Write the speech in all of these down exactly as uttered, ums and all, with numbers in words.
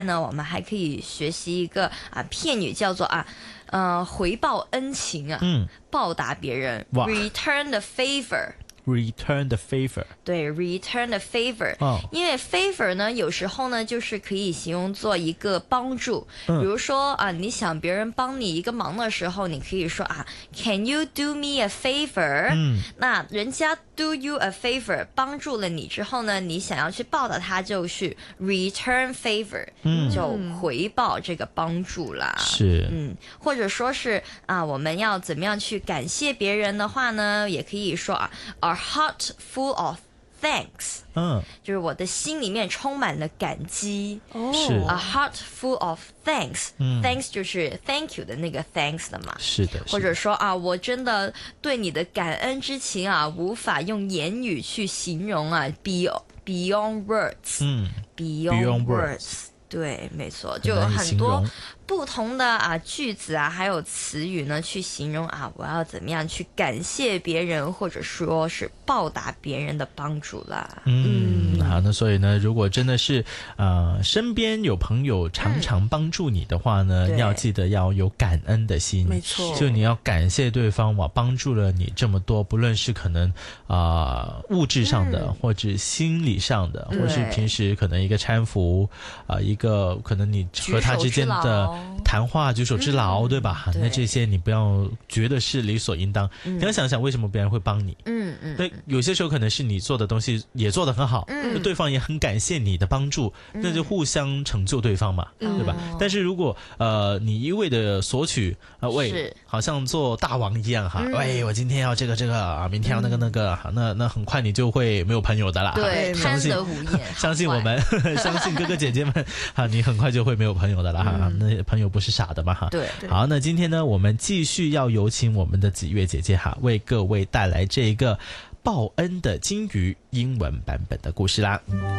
呢，我们还可以学习一个啊片语，叫做啊，呃，回报恩情啊， 嗯， 报答别人 ，return the favor。return the favor 对 return the favor、 哦、 因为 favor 呢有时候呢就是可以形容做一个帮助、嗯、比如说啊你想别人帮你一个忙的时候你可以说啊 Can you do me a favor、嗯、那人家 do you a favor 帮助了你之后呢你想要去报答他就是 return favor、嗯、就回报这个帮助啦是嗯，或者说是啊我们要怎么样去感谢别人的话呢也可以说啊A heart full of thanks， 嗯，就是我的心里面充满了感激。 哦，是 A heart full of thanks，、嗯、thanks 就是 thank you 的那个 thanks 的嘛。 是的， 或者说啊，我真的对你的感恩之情啊，无法用言语去形容啊 ，beyond beyond words， 嗯 ，beyond words。对，没错，就有很多不同的啊句子啊，还有词语呢，去形容啊，我要怎么样去感谢别人，或者说是报答别人的帮助啦。 嗯，嗯好，那所以呢，如果真的是呃身边有朋友常常帮助你的话呢，嗯、要记得要有感恩的心， 没错， 就你要感谢对方哇，帮助了你这么多，不论是可能啊、呃、物质上的，嗯、或者心理上的，或是平时可能一个搀扶啊、呃、一个。一个可能你和他之间的谈话举手之劳、嗯、对吧对那这些你不要觉得是理所应当、嗯、你要想想为什么别人会帮你嗯嗯对有些时候可能是你做的东西也做得很好嗯对方也很感谢你的帮助、嗯、那就互相成就对方嘛、嗯、对吧、哦、但是如果呃你一味的索取呃喂好像做大王一样哈、嗯、喂我今天要这个这个啊明天要那个那个、嗯、那那很快你就会没有朋友的啦对相信相信我们相信哥哥姐姐们啊，你很快就会没有朋友的了哈、嗯，那朋友不是傻的嘛哈。 对， 好，那今天呢，我们继续要有请我们的子月姐姐哈，为各位带来这一个报恩的金鱼英文版本的故事啦。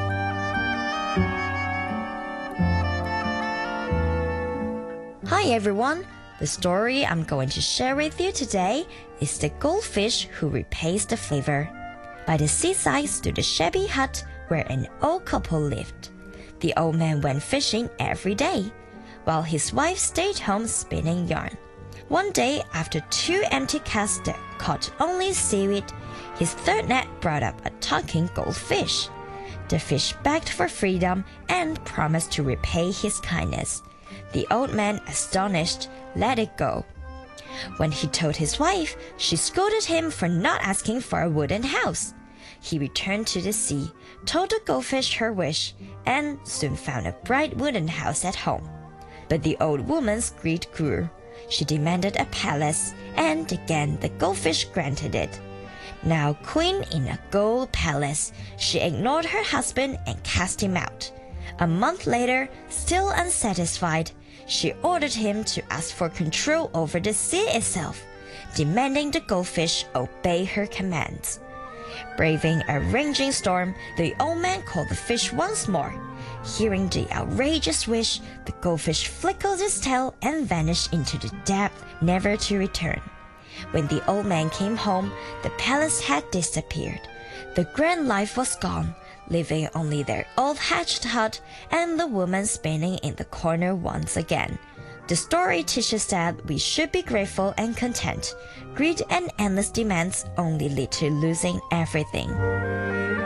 Hi everyone, the story I'm going to share with you today is the goldfish who repays the favor. By the seaside stood a shabby hut where an old couple lived.The old man went fishing every day, while his wife stayed home spinning yarn. One day, after two empty casks that caught only seaweed, his third net brought up a talking goldfish. The fish begged for freedom and promised to repay his kindness. The old man, astonished, let it go. When he told his wife, she scolded him for not asking for a wooden house.He returned to the sea, told the goldfish her wish, and soon found a bright wooden house at home. But the old woman's greed grew. She demanded a palace, and again the goldfish granted it. Now queen in a gold palace, she ignored her husband and cast him out. A month later, still unsatisfied, she ordered him to ask for control over the sea itself, demanding the goldfish obey her commands.Braving a raging storm, the old man called the fish once more. Hearing the outrageous wish, the goldfish flickered its tail and vanished into the depth, never to return. When the old man came home, the palace had disappeared. The grand life was gone, leaving only their old thatched hut and the woman spinning in the corner once again.The story teaches that we should be grateful and content. Greed and endless demands only lead to losing everything.